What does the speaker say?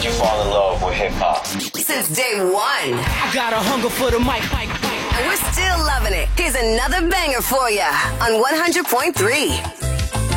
you fall in love with hip-hop? Since day one. I got a hunger for the mic. And we're still loving it. Here's another banger for ya on 100.3.